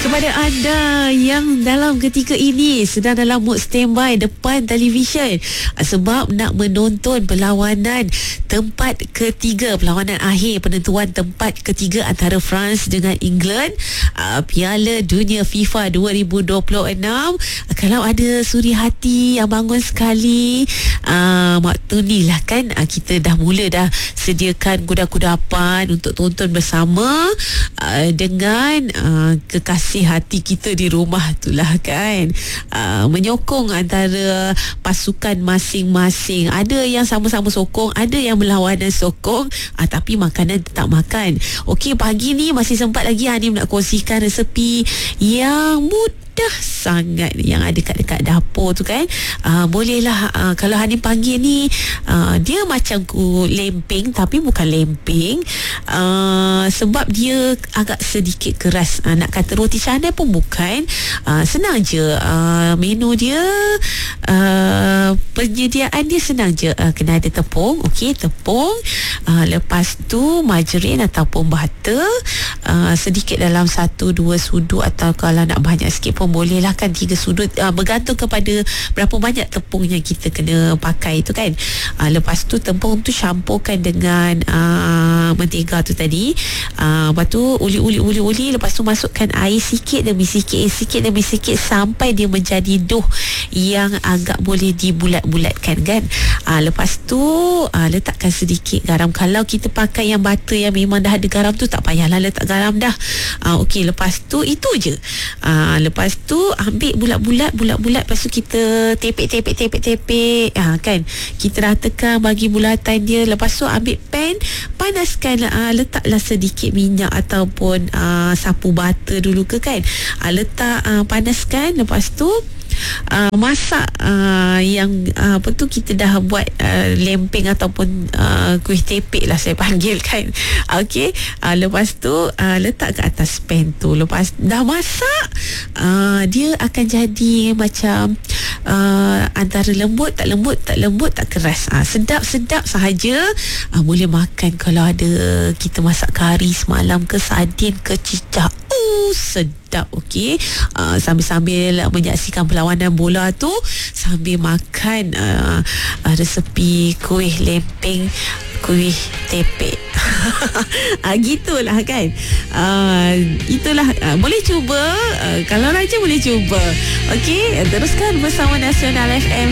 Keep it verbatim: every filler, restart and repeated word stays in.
kepada anda yang dalam ketika ini sedang dalam mood standby depan televisyen sebab nak menonton perlawanan tempat ketiga, perlawanan akhir penentuan tempat ketiga antara France dengan England, uh, Piala Dunia FIFA dua ribu dua puluh enam. Kalau ada suri hati yang bangun sekali, uh, waktu ni lah kan, uh, kita dah mula dah sediakan kuda-kudapan untuk tonton bersama uh, dengan uh, kekasih hati kita di rumah tu lah kan, uh, menyokong antara pasukan masing-masing. Ada yang sama-sama sokong, ada yang berlawanan sokong, uh, tapi makanan tetap makan. Okey, pagi ni masih sempat lagi Hanim nak kongsikan resepi yang mudah dah sangat yang ada kat dekat dapur tu kan. Uh, bolehlah uh, kalau Hanim panggil ni, uh, dia macam ku lempeng tapi bukan lempeng, uh, sebab dia agak sedikit keras. Uh, nak kata roti canai pun bukan. Uh, senang je uh, menu dia, uh, penyediaan dia senang je. Uh, kena ada tepung. Okey, tepung. Uh, lepas tu margarin ataupun butter, uh, sedikit dalam satu dua sudut, atau kalau nak banyak sikit pun boleh lah kan, tiga sudut, uh, bergantung kepada berapa banyak tepung yang kita kena pakai tu kan. Uh, lepas tu tepung tu campurkan dengan uh, mentega tu tadi, uh, lepas tu uli-uli-uli-uli, lepas tu masukkan air sikit demi sikit, sikit demi sikit sampai dia menjadi dough yang agak boleh dibulat-bulatkan kan. Uh, lepas tu uh, letakkan sedikit garam. Kalau kita pakai yang butter yang memang dah ada garam tu, tak payahlah letak garam dah. Uh, Okey, lepas tu itu je. Uh, lepas tu ambil bulat-bulat bulat-bulat, lepas tu kita tepek-tepek-tepek-tepek, ha, kan, kita ratakan bagi bulatan dia. Lepas tu ambil pan, panaskan, uh, letaklah sedikit minyak ataupun uh, sapu butter dulu ke kan, uh, letak, uh, panaskan. Lepas tu Uh, masak uh, yang uh, apa tu kita dah buat uh, lempeng ataupun uh, kuih tepek lah saya panggil kan. Okey, uh, lepas tu uh, letak ke atas pan tu. Lepas dah masak, uh, dia akan jadi macam uh, antara lembut tak lembut, tak lembut tak keras. uh, Sedap-sedap sahaja. uh, Boleh makan kalau ada kita masak kari semalam ke, sardin ke, cicak. Uh, sedap. Okey, uh, sambil-sambil menyaksikan perlawanan bola tu, sambil makan uh, uh, resepi kuih lempeng, kuih tepek. uh, gitulah kan. uh, Itulah, uh, boleh cuba, uh, kalau raja boleh cuba. Okey, teruskan bersama Nasional F M.